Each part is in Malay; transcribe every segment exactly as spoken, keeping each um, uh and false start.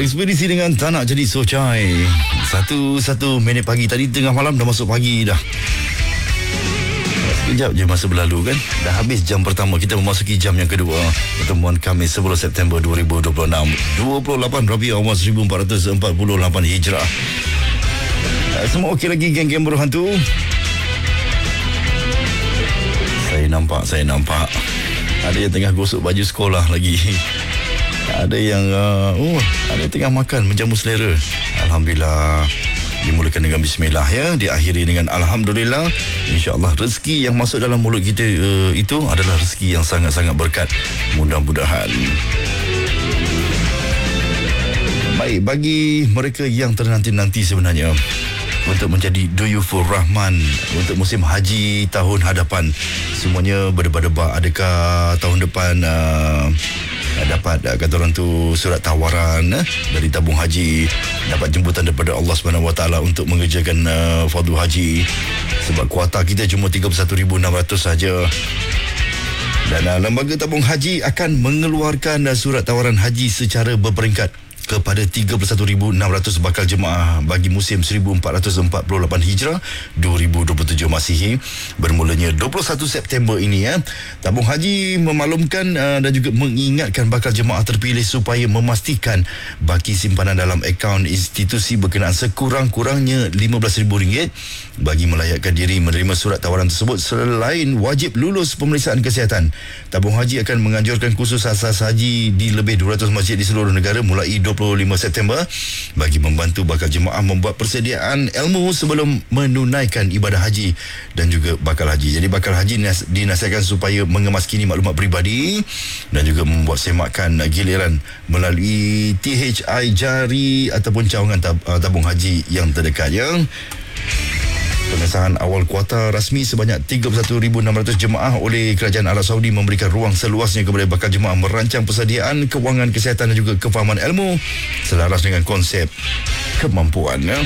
Ekspedisi dengan tak nak jadi socai. Satu-satu minit pagi. Tadi tengah malam dah masuk pagi dah. Sekejap je masa berlalu kan. Dah habis jam pertama. Kita memasuki jam yang kedua. Pertemuan Khamis sepuluh September dua ribu dua puluh enam, dua puluh lapan Rabiul Awal seribu empat ratus empat puluh lapan Hijrah. Semua okey lagi geng-geng berhantu? Saya nampak, saya nampak ada yang tengah gosok baju sekolah lagi. Ada yang uh, oh, ada yang tengah makan menjamu selera. Alhamdulillah. Dimulakan dengan bismillah ya, diakhiri dengan alhamdulillah. InsyaAllah rezeki yang masuk dalam mulut kita uh, itu adalah rezeki yang sangat-sangat berkat. Mudah-mudahan. Baik, bagi mereka yang ternanti-nanti sebenarnya untuk menjadi Duyufur Rahman untuk musim haji tahun hadapan, semuanya berdebar-debar adakah tahun depan uh, dapat uh, kata orang tu surat tawaran uh, dari tabung haji, dapat jemputan daripada Allah Subhanahu Wa Taala untuk mengerjakan uh, fardu haji, sebab kuota kita cuma tiga puluh satu ribu enam ratus saja. Dan uh, lembaga tabung haji akan mengeluarkan uh, surat tawaran haji secara berperingkat kepada tiga puluh satu ribu enam ratus bakal jemaah bagi musim seribu empat ratus empat puluh lapan Hijrah dua ribu dua puluh tujuh Masihi, bermulanya dua puluh satu September ini ya. Tabung haji memaklumkan uh, dan juga mengingatkan bakal jemaah terpilih supaya memastikan baki simpanan dalam akaun institusi berkenaan sekurang-kurangnya lima belas ribu ringgit bagi melayakkan diri menerima surat tawaran tersebut, selain wajib lulus pemeriksaan kesihatan. Tabung haji akan menganjurkan kursus asas haji di lebih dua ratus masjid di seluruh negara mulai dua puluh lima September bagi membantu bakal jemaah membuat persediaan ilmu sebelum menunaikan ibadah haji dan juga bakal haji. Jadi bakal haji dinasihatkan supaya mengemas kini maklumat peribadi dan juga membuat semakan giliran melalui T H I jari ataupun cawangan tab- tabung haji yang terdekat ya. Pengesahan awal kuota rasmi sebanyak tiga puluh satu ribu enam ratus jemaah oleh Kerajaan Arab Saudi memberikan ruang seluasnya kepada bakal jemaah merancang persediaan kewangan kesihatan dan juga kefahaman ilmu selaras dengan konsep kemampuan ya.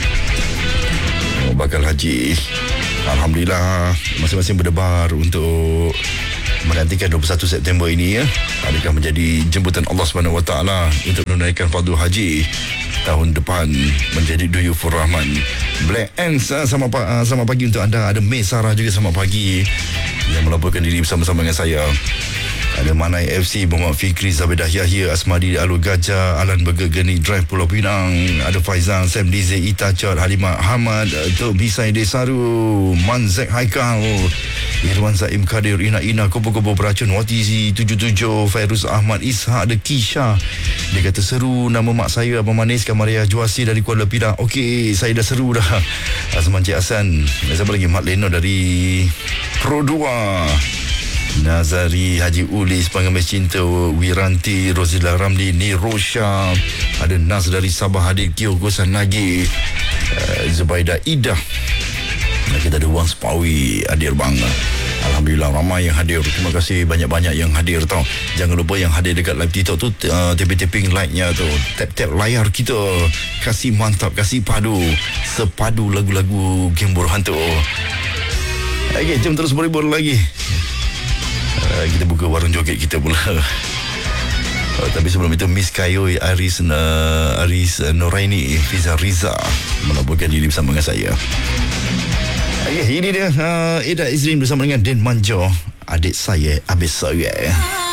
Oh, bakal haji, alhamdulillah masing-masing berdebar untuk menantikan dua puluh satu September ini ya. Adakah menjadi jemputan Allah Subhanahu Wa Taala untuk menunaikan fardu haji tahun depan, menjadi Duyufur Rahman. Black Ants sama sama pagi untuk anda. Ada May Sarah juga sama pagi yang melaporkan diri bersama-sama dengan saya. Ada Manai F C, Muhammad Fikri, Zabedah Yahya, Asmadi Alur Gajah, Alan Burger Geni Drive Pulau Pinang. Ada Faizal, Sam D Z, Ita Chot, Halimah Ahmad, Tok Bisai Desaru, Manzek Haikal, Irwan Zaim Kadir, Ina Ina, Kopo-Kopo Beracun, Wati tujuh tujuh, Fairuz Ahmad, Ishak, ada Kisha. Dia kata seru nama mak saya Abang Manis Kamaria Juasi dari Kuala Pinang. Okey, saya dah seru dah. Azman Cik Hasan. Siapa lagi? Mat Leno dari Pro dua. Nazari Haji Ulis, Pengemis Cinta, Wiranti, Rozila Ramli, Nirosha. Ada Nas dari Sabah, hadir Kyoko Sanagi, uh, Zubaida Ida. Kita ada Wang Sepawi hadir bang. Alhamdulillah ramai yang hadir. Terima kasih banyak-banyak yang hadir tau. Jangan lupa yang hadir dekat live TikTok tu, uh, tapping-tapping like-nya tu, tap-tap layar kita. Kasih mantap, kasih padu, sepadu lagu-lagu Game Berhantu. Okey, jom terus berhibur lagi. Uh, kita buka warung joget kita pula. Uh, tapi sebelum itu Miss Kayoy Aris uh, Aris uh, Noraini Fiza Riza melaporkan diri bersama dengan saya. Okay, ini dia uh, Eda Izrin bersama dengan Den Manjo, adik saya, abis saya.